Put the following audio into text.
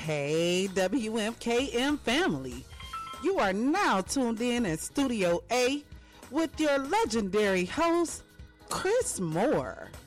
Hey, WMKM family. You are now tuned in Studio A with your legendary host, Chris Moore.